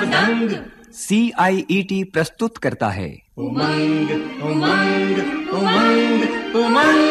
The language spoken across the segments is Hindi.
मदंग। CIET प्रस्तुत करता है उमंग उमंग उमंग उमंग।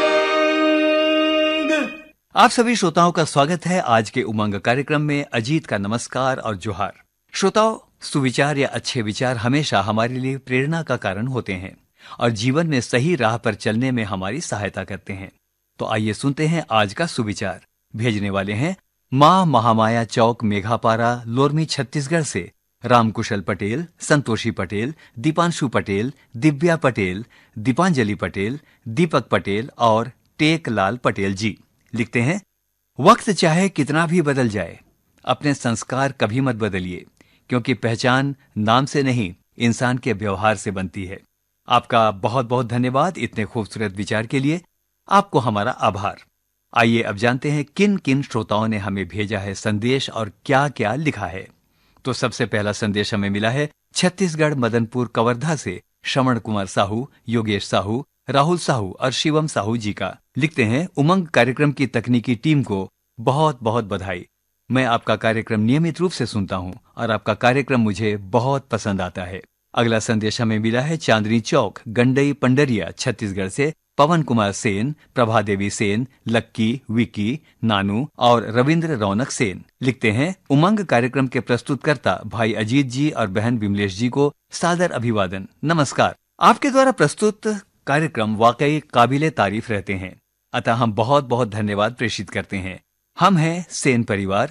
आप सभी श्रोताओं का स्वागत है आज के उमंग कार्यक्रम में। अजीत का नमस्कार और जोहार। श्रोताओं, सुविचार या अच्छे विचार हमेशा हमारे लिए प्रेरणा का कारण होते हैं और जीवन में सही राह पर चलने में हमारी सहायता करते हैं। तो आइए सुनते हैं आज का सुविचार। भेजने वाले हैं माँ महामाया चौक, मेघापारा, लोरमी, छत्तीसगढ़ से रामकुशल पटेल, संतोषी पटेल, दीपांशु पटेल, दिव्या पटेल, दीपांजलि पटेल, दीपक पटेल और टेकलाल पटेल जी। लिखते हैं, वक्त चाहे कितना भी बदल जाए, अपने संस्कार कभी मत बदलिए, क्योंकि पहचान नाम से नहीं, इंसान के व्यवहार से बनती है। आपका बहुत बहुत धन्यवाद इतने खूबसूरत विचार के लिए। आपको हमारा आभार। आइए अब जानते हैं किन किन श्रोताओं ने हमें भेजा है संदेश और क्या क्या लिखा है। तो सबसे पहला संदेश हमें मिला है छत्तीसगढ़ मदनपुर कवर्धा से श्रवण कुमार साहू, योगेश साहू, राहुल साहू और शिवम साहू जी का। लिखते हैं, उमंग कार्यक्रम की तकनीकी टीम को बहुत बहुत बधाई। मैं आपका कार्यक्रम नियमित रूप से सुनता हूं और आपका कार्यक्रम मुझे बहुत पसंद आता है। अगला संदेश हमें मिला है चांदनी चौक, गंडई, पंडरिया, छत्तीसगढ़ से पवन कुमार सेन, प्रभा देवी सेन, लक्की, विकी, नानू और रविंद्र रौनक सेन। लिखते हैं, उमंग कार्यक्रम के प्रस्तुतकर्ता भाई अजीत जी और बहन विमलेश जी को सादर अभिवादन। नमस्कार। आपके द्वारा प्रस्तुत कार्यक्रम वाकई काबिले तारीफ रहते हैं, अतः हम बहुत बहुत धन्यवाद प्रेषित करते हैं। हम हैं सेन परिवार,